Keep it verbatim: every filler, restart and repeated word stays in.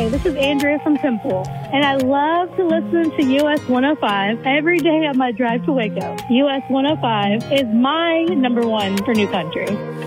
Hi, this is Andrea from Temple, and I love to listen to U S one oh five every day on my drive to Waco. U S one oh five is my number one for New Country.